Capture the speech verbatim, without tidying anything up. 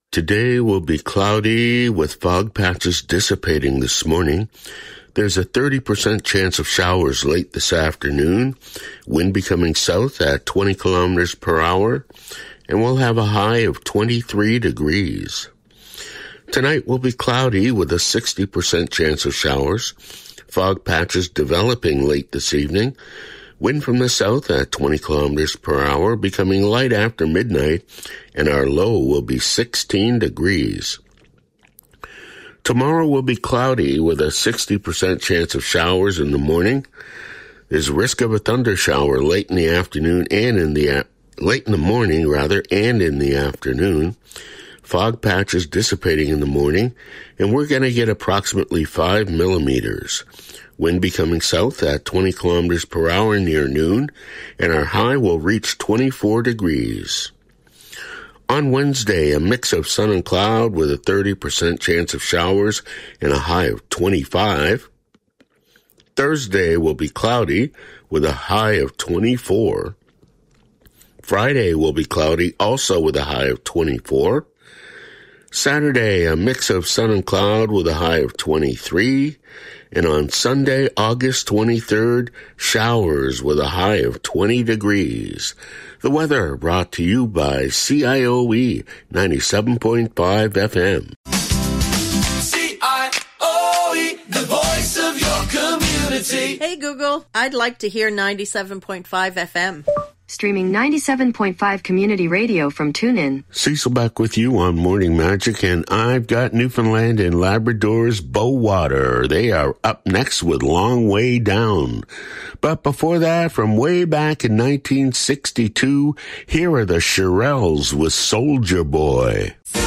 Today will be cloudy with fog patches dissipating this morning. There's a thirty percent chance of showers late this afternoon, wind becoming south at twenty kilometers per hour, and we'll have a high of twenty-three degrees. Tonight will be cloudy with a sixty percent chance of showers, fog patches developing late this evening, wind from the south at twenty kilometers per hour, becoming light after midnight, and our low will be sixteen degrees. Tomorrow will be cloudy with a sixty percent chance of showers in the morning. There's risk of a thunder shower late in the afternoon and in the late in the morning rather and in the afternoon. Fog patches dissipating in the morning, and we're going to get approximately five millimeters. Wind becoming south at twenty kilometers per hour near noon, and our high will reach twenty-four degrees. On Wednesday, a mix of sun and cloud with a thirty percent chance of showers and a high of twenty-five. Thursday will be cloudy with a high of twenty-four. Friday will be cloudy also with a high of twenty-four. Saturday, a mix of sun and cloud with a high of twenty-three. And on Sunday, August twenty-third, showers with a high of twenty degrees. The weather brought to you by C I O E ninety-seven point five F M. C I O E, the voice of your community. Hey Google, I'd like to hear ninety-seven point five F M. Streaming ninety-seven point five Community Radio from TuneIn. Cecil back with you on Morning Magic, and I've got Newfoundland and Labrador's Bowater. They are up next with Long Way Down. But before that, from way back in nineteen sixty-two, here are the Shirelles with Soldier Boy.